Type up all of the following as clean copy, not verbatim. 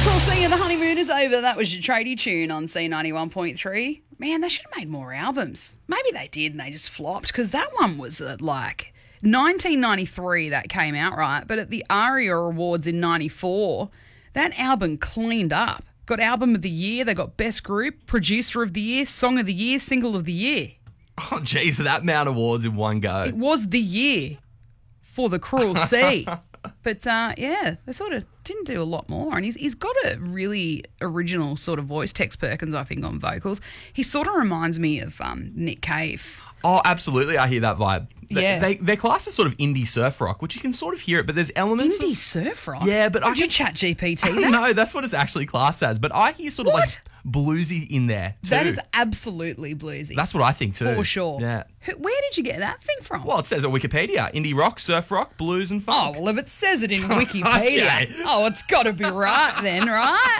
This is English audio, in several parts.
Cool seeing the honeymoon is over. That was your tradie tune on C91.3. Man, they should have made more albums. Maybe they did and they just flopped because that one was like 1993 that came out, right? But at the ARIA Awards in 94, that album cleaned up. Got Album of the Year, they got Best Group, Producer of the Year, Song of the Year, Single of the Year. Oh, geez, that amount of awards in one go. It was the year for The Cruel Sea. But, yeah, they sort of didn't do a lot more. And he's got a really original sort of voice, Tex Perkins, I think, on vocals. He sort of reminds me of Nick Cave. Oh, absolutely, I hear that vibe. Yeah. They're classed as sort of indie surf rock, which you can sort of hear it, but there's elements Indie surf rock? Yeah, but Did you chat GPT that? No, that's what it's actually classed as. But I hear sort of like bluesy in there too. That is absolutely bluesy. That's what I think too. For sure. Yeah. Where did you get that thing from? Well, it says on Wikipedia, indie rock, surf rock, blues and funk. Oh, well, if it says it in Wikipedia, it's got to be right then, right?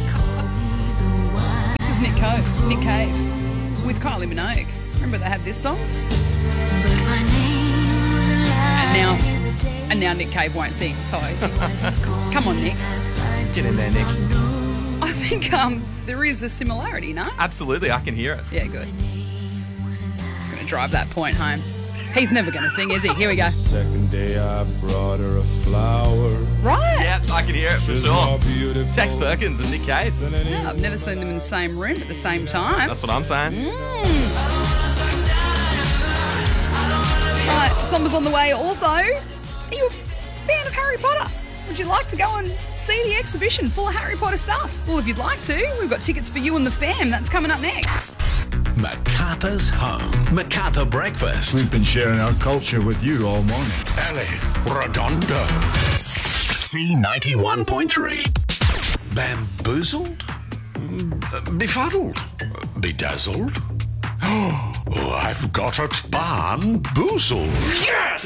This is Nick Cave with Kylie Minogue. Remember they had this song? And now Nick Cave won't sing, so come on, Nick. Get in there, Nick. I think there is a similarity, no? Absolutely, I can hear it. Yeah, good. Just going to drive that point home. He's never going to sing, is he? Here we go. Second day I brought her a flower. Right. Yep, I can hear it for sure. Tex Perkins and Nick Cave. Yeah, I've never seen them in the same room at the same time. That's what I'm saying. Right, summer's on the way also. Are you a fan of Harry Potter? Would you like to go and see the exhibition full of Harry Potter stuff? Well, if you'd like to, we've got tickets for you and the fam. That's coming up next. MacArthur's Home. MacArthur Breakfast. We've been sharing our culture with you all morning. Ali Redondo. C91.3. Bamboozled? Befuddled? Bedazzled? Oh, I've got it. Barn-boozled. Yes!